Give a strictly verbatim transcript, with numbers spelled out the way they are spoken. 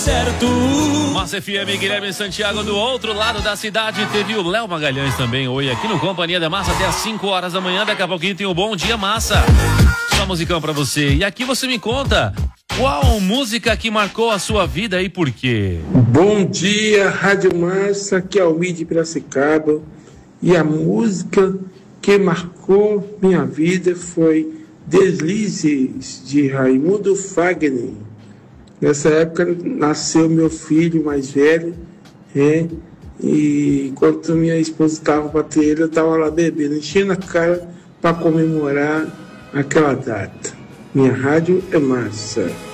Certo. Massa F M, Guilherme Santiago, do outro lado da cidade. Teve o Léo Magalhães também hoje aqui no Companhia da Massa até às cinco horas da manhã. Daqui a pouquinho tem o Bom Dia Massa. Só musicão pra você. E aqui você me conta qual música que marcou a sua vida e por quê? Bom dia, Rádio Massa, aqui é o Almir de Piracicaba. E a música que marcou minha vida foi Deslizes, de Raimundo Fagner. Nessa época nasceu meu filho mais velho, é, e enquanto minha esposa estava para ter ele, eu estava lá bebendo, enchendo a cara para comemorar aquela data. Minha rádio é massa.